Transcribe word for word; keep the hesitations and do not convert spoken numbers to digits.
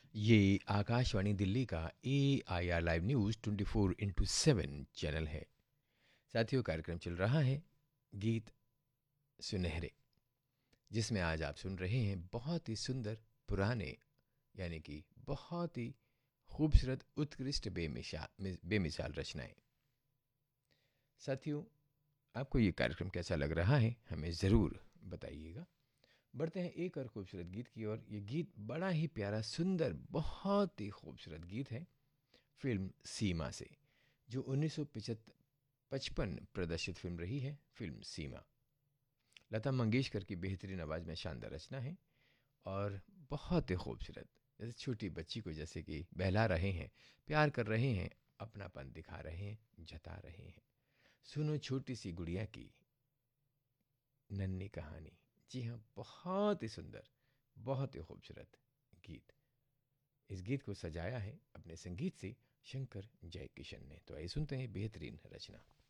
ये आकाशवाणी दिल्ली का ए I R live news twenty four into seven channel है। साथियों, कार्यक्रम चल रहा है गीत सुनहरे, जिसमें आज आप सुन रहे हैं बहुत ही सुंदर पुराने, यानी कि बहुत ही खूबसूरत उत्कृष्ट बेमिसाल बेमिसाल रचनाएं। साथियों, आपको ये कार्यक्रम कैसा लग रहा है हमें ज़रूर बताइएगा। बढ़ते हैं एक और खूबसूरत गीत की ओर। ये गीत बड़ा ही प्यारा, सुंदर, बहुत ही खूबसूरत गीत है फिल्म सीमा से, जो उन्नीस सौ पचपन प्रदर्शित फिल्म रही है, फिल्म सीमा। लता मंगेशकर की बेहतरीन आवाज़ में शानदार रचना है और बहुत ही खूबसूरत। जैसे छोटी बच्ची को जैसे कि बहला रहे हैं, प्यार कर रहे हैं, अपनापन दिखा रहे हैं, जता रहे हैं। सुनो छोटी सी गुड़िया की नन्ही कहानी। जी हाँ, बहुत ही सुंदर, बहुत ही खूबसूरत गीत। इस गीत को सजाया है अपने संगीत से शंकर जयकिशन ने। तो आइए सुनते हैं बेहतरीन रचना।